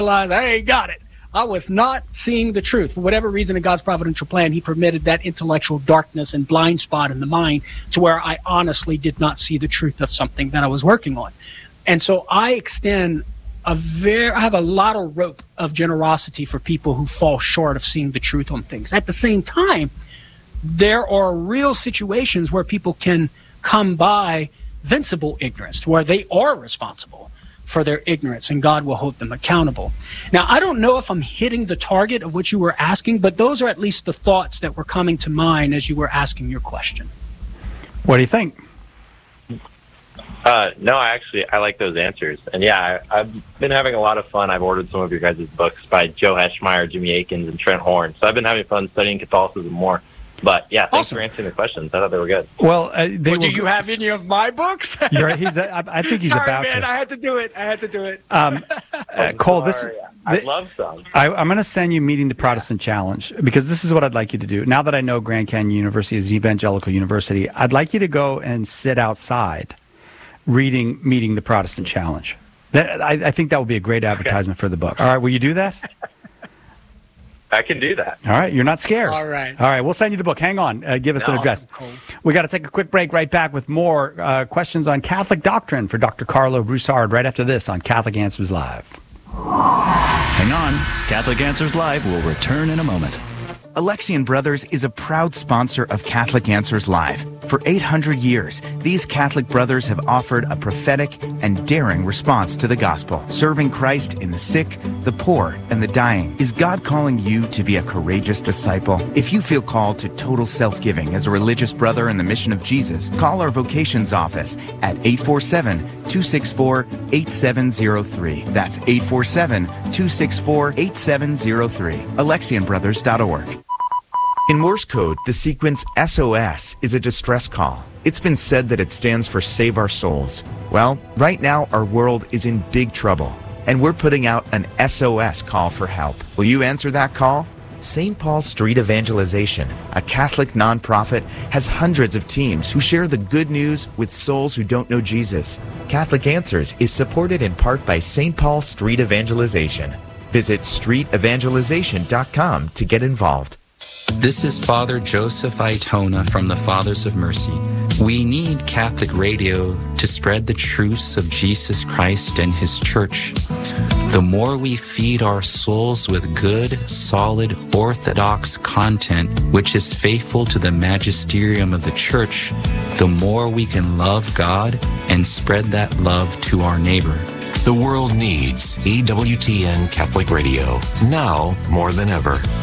realized I ain't got it. I was not seeing the truth. For whatever reason, in God's providential plan, he permitted that intellectual darkness and blind spot in the mind to where I honestly did not see the truth of something that I was working on. And so I extend I have a lot of rope of generosity for people who fall short of seeing the truth on things. At the same time, there are real situations where people can come by vincible ignorance, where they are responsible for their ignorance, and God will hold them accountable. Now, I don't know if I'm hitting the target of what you were asking, but those are at least the thoughts that were coming to mind as you were asking your question. What do you think? No, I like those answers. And yeah, I've been having a lot of fun. I've ordered some of your guys' books by Joe Heschmeyer, Jimmy Akins, and Trent Horn. So I've been having fun studying Catholicism more. But yeah, thanks for answering the questions. I thought they were good. Well, do you have any of my books? I think he's Sorry, about man, to. I had to do it. Cole, I'd love some. I'm going to send you Meeting the Protestant Challenge, because this is what I'd like you to do. Now that I know Grand Canyon University is an evangelical university, I'd like you to go and sit outside reading Meeting the Protestant Challenge. I think that would be a great advertisement for the book. All right, will you do that? I can do that. All right, you're not scared. All right. We'll send you the book. Hang on. Give us an address. Cool. We got to take a quick break. Right back with more questions on Catholic doctrine for Dr. Carlo Broussard right after this on Catholic Answers Live. Hang on. Catholic Answers Live will return in a moment. Alexian Brothers is a proud sponsor of Catholic Answers Live. For 800 years, these Catholic brothers have offered a prophetic and daring response to the gospel, serving Christ in the sick, the poor, and the dying. Is God calling you to be a courageous disciple? If you feel called to total self-giving as a religious brother in the mission of Jesus, call our vocations office at 847-264-8703. That's 847-264-8703. AlexianBrothers.org. In Morse code, the sequence SOS is a distress call. It's been said that it stands for Save Our Souls. Well, right now our world is in big trouble, and we're putting out an SOS call for help. Will you answer that call? St. Paul Street Evangelization, a Catholic nonprofit, has hundreds of teams who share the good news with souls who don't know Jesus. Catholic Answers is supported in part by St. Paul Street Evangelization. Visit streetevangelization.com to get involved. This is Father Joseph Aitona from the Fathers of Mercy. We need Catholic radio to spread the truths of Jesus Christ and His Church. The more we feed our souls with good, solid, orthodox content, which is faithful to the magisterium of the Church, the more we can love God and spread that love to our neighbor. The world needs EWTN Catholic Radio, now more than ever.